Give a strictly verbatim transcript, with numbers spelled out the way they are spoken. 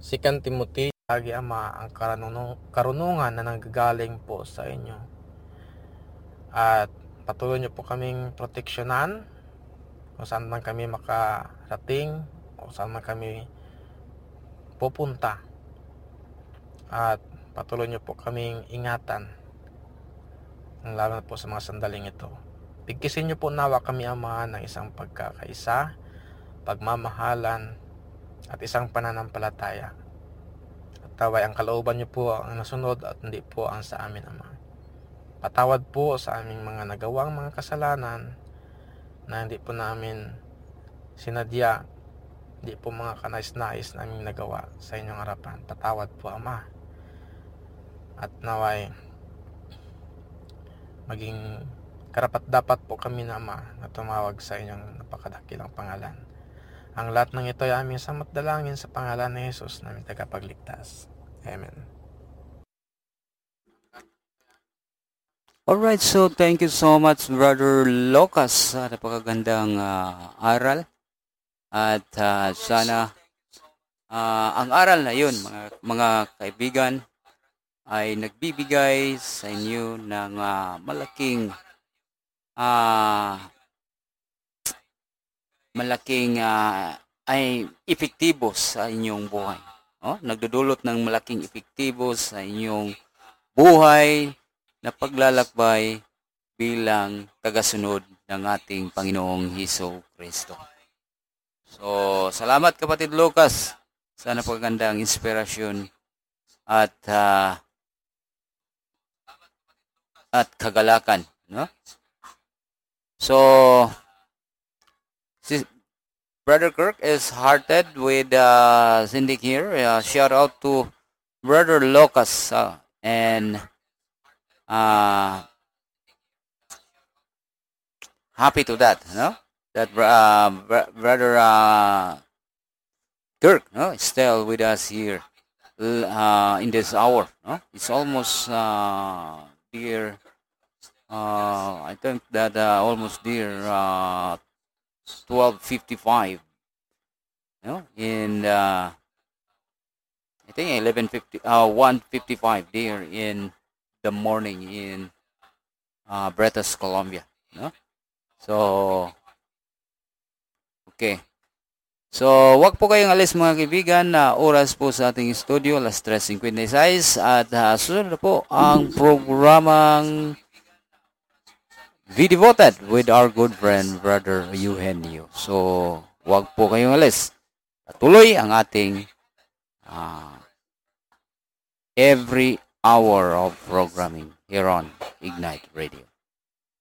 Second Timothy, lagi Ama ang karunungan na nanggagaling po sa inyo. At patuloy niyo po kaming proteksyonan kung saan man kami makarating, kung saan man kami pupunta. At patuloy niyo po kaming ingatan, lalo na po sa mga sandaling ito. Bigkisin niyo po nawa kami, Ama, ng isang pagkakaisa, pagmamahalan, at isang pananampalataya. At taway ang kalooban niyo po ang nasunod at hindi po ang sa amin, Ama. Patawad po sa aming mga nagawang mga kasalanan na hindi po namin sinadya, hindi po mga kanais-nais naming nagawa sa inyong harapan. Patawad po, Ama. At naway maging karapat-dapat po kami, na Ama, na tumawag sa inyong napakadakilang pangalan. Ang lahat ng ito ay aming samat-dalangin sa pangalan ni Jesus, naming tagapagligtas. Amen. Alright, so thank you so much, Brother Lucas, sa napakagandang uh, aral. At uh, sana uh, ang aral na yun, mga, mga kaibigan, ay nagbibigay sa inyo ng uh, malaking uh, malaking uh, ay epektibo sa inyong buhay. Oh, nagdudulot ng malaking epektibo sa inyong buhay na paglalakbay bilang tagasunod ng ating Panginoong Hesus Kristo. So, salamat kapatid Lucas sa napakagandang inspirasyon at uh, at kagalakan, no? So, si Brother Kirk is hearted with uh, Zindik here. Uh, shout out to Brother Lucas uh, and uh, happy to that, no? That uh, Brother uh, Kirk, no, is still with us here uh, in this hour. No? It's almost uh, dear. Uh, I think that uh, almost dear uh, twelve fifty-five. No, in uh, I think eleven fifty, uh, one fifty-five there in the morning in uh, British Columbia. No, so okay. So, wag po kayong alis mga kaibigan, na uh, oras po sa ating studio, alas tres fifty-six, at uh, susunod na po ang programang Be Devoted with our good friend, Brother Eugenio. So, wag po kayong alis. Patuloy ang ating uh, every hour of programming here on Ignite Radio.